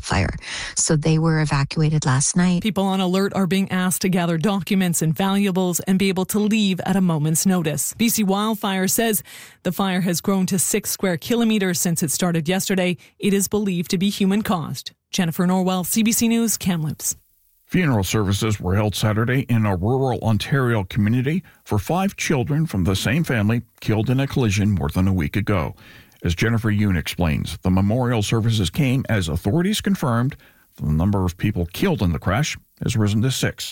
wildfire. So they were evacuated last night. People on alert are being asked to gather documents and valuables and be able to leave at a moment's notice. BC Wildfire says the fire has grown to 6 square kilometers since it started yesterday. It is believed to be human-caused. Jennifer Norwell, CBC News, Kamloops. Funeral services were held Saturday in a rural Ontario community for 5 children from the same family killed in a collision more than a week ago. As Jennifer Yoon explains, the memorial services came as authorities confirmed the number of people killed in the crash has risen to 6.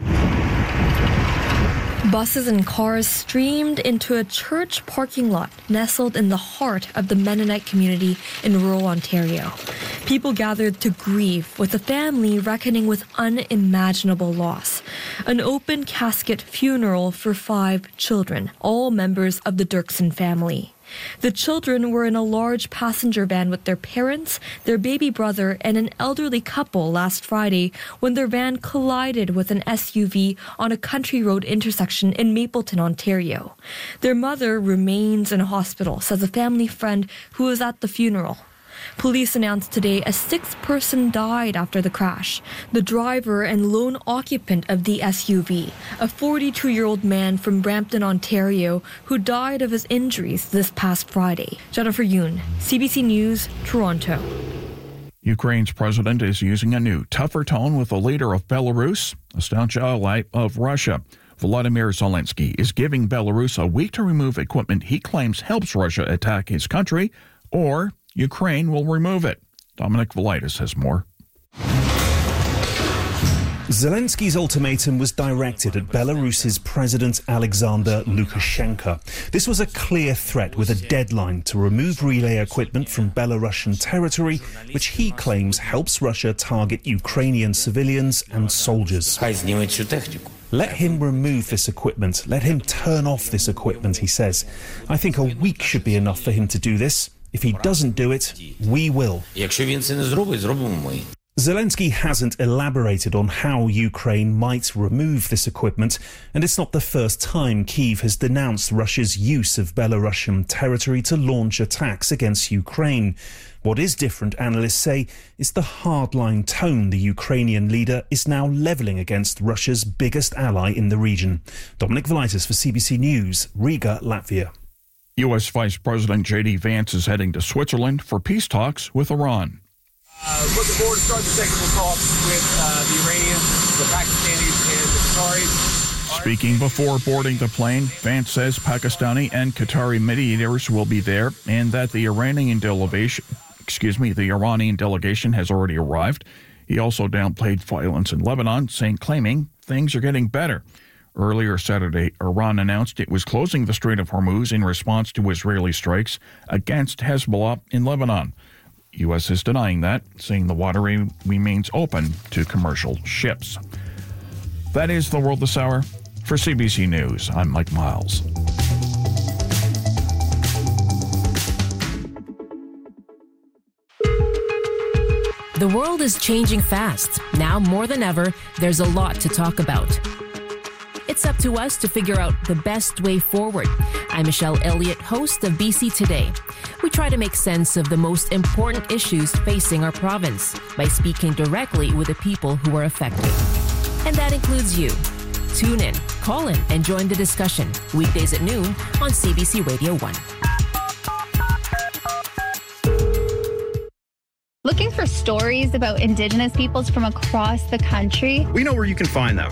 Buses and cars streamed into a church parking lot nestled in the heart of the Mennonite community in rural Ontario. People gathered to grieve, with the family reckoning with unimaginable loss. An open casket funeral for 5 children, all members of the Dirksen family. The children were in a large passenger van with their parents, their baby brother, and an elderly couple last Friday when their van collided with an SUV on a country road intersection in Mapleton, Ontario. Their mother remains in a hospital, says a family friend who was at the funeral. Police announced today a 6th person died after the crash. The driver and lone occupant of the SUV, a 42-year-old man from Brampton, Ontario, who died of his injuries this past Friday. Jennifer Yoon, CBC News, Toronto. Ukraine's president is using a new, tougher tone with the leader of Belarus, a staunch ally of Russia. Volodymyr Zelensky is giving Belarus a week to remove equipment he claims helps Russia attack his country, or Ukraine will remove it. Dominic Velitis has more. Zelensky's ultimatum was directed at Belarus's President Alexander Lukashenko. This was a clear threat with a deadline to remove relay equipment from Belarusian territory, which he claims helps Russia target Ukrainian civilians and soldiers. Let him remove this equipment. Let him turn off this equipment, he says. I think a week should be enough for him to do this. If he doesn't do it, we will. Zelensky hasn't elaborated on how Ukraine might remove this equipment, and it's not the first time Kyiv has denounced Russia's use of Belarusian territory to launch attacks against Ukraine. What is different, analysts say, is the hardline tone the Ukrainian leader is now levelling against Russia's biggest ally in the region. Dominic Velitis for CBC News, Riga, Latvia. U.S. Vice President J.D. Vance is heading to Switzerland for peace talks with Iran. Looking forward to start the technical talks with the Iranians, the Pakistanis, and the Qataris. Speaking before boarding the plane, Vance says Pakistani and Qatari mediators will be there and that the Iranian delegation has already arrived. He also downplayed violence in Lebanon, claiming things are getting better. Earlier Saturday, Iran announced it was closing the Strait of Hormuz in response to Israeli strikes against Hezbollah in Lebanon. U.S. is denying that, saying the waterway remains open to commercial ships. That is the world this hour. For CBC News, I'm Mike Miles. The world is changing fast. Now more than ever, there's a lot to talk about. It's up to us to figure out the best way forward. I'm Michelle Elliott, host of BC Today. We try to make sense of the most important issues facing our province by speaking directly with the people who are affected. And that includes you. Tune in, call in, and join the discussion. Weekdays at noon on CBC Radio 1. Looking for stories about Indigenous peoples from across the country? We know where you can find them.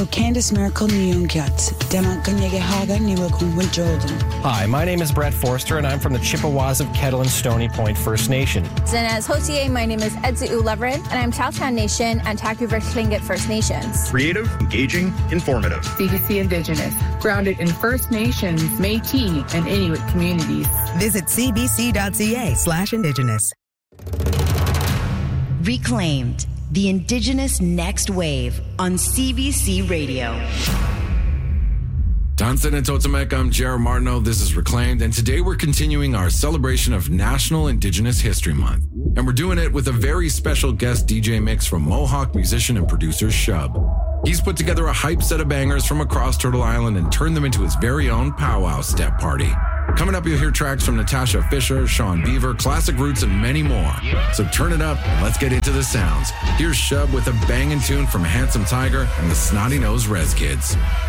Hi, my name is Brett Forster, and I'm from the Chippewas of Kettle and Stony Point First Nation. And as Hotier, my name is Edzu Leverin, and I'm Chowtown Nation and Taku Tlingit First Nations. Creative, engaging, informative. CBC Indigenous, grounded in First Nations, Métis, and Inuit communities. Visit cbc.ca/Indigenous. Reclaimed, the Indigenous Next Wave on CBC Radio. Tansen and Totemek, I'm Jared Martineau. This is Reclaimed, and today we're continuing our celebration of National Indigenous History Month. And we're doing it with a very special guest DJ mix from Mohawk musician and producer Shub. He's put together a hype set of bangers from across Turtle Island and turned them into his very own powwow step party. Coming up, you'll hear tracks from Natasha Fisher, Sean Beaver, Classic Roots, and many more. So turn it up and let's get into the sounds. Here's Shub with a banging tune from Handsome Tiger and the Snotty Nose Rez Kids.